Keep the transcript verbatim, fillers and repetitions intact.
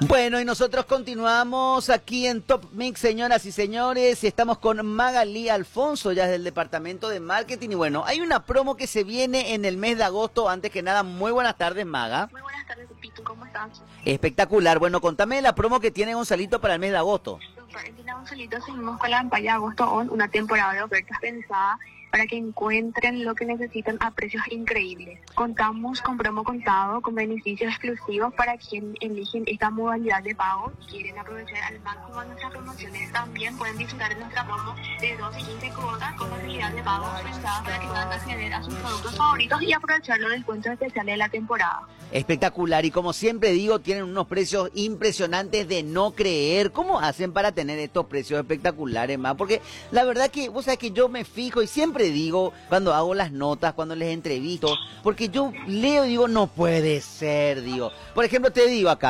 Bueno, y nosotros continuamos aquí en Top Mix, señoras y señores, y estamos con Magalí Alfonso, ya del departamento de marketing, y bueno, hay una promo que se viene en el mes de agosto. Antes que nada, muy buenas tardes, Maga. Muy buenas tardes, Pito, ¿cómo estás? Espectacular. Bueno, contame la promo que tiene Gonzalito para el mes de agosto. Super, en Tina Gonzalito seguimos con la campaña Agosto On, una temporada de ofertas pensada para que encuentren lo que necesitan a precios increíbles. Contamos con promo contado, con beneficios exclusivos para quien eligen esta modalidad de pago y quieren aprovechar al máximo nuestras promociones. También pueden disfrutar de nuestra promo de doce y quince cuotas con facilidad de pago pensada para que puedan acceder a sus productos favoritos y aprovechar los descuentos especiales de la temporada. Espectacular, y como siempre digo, tienen unos precios impresionantes de no creer. ¿Cómo hacen para tener estos precios espectaculares, más? Porque la verdad que, vos sabés que yo me fijo y siempre digo, cuando hago las notas, cuando les entrevisto, porque yo leo y digo, no puede ser, digo. Por ejemplo, te digo acá.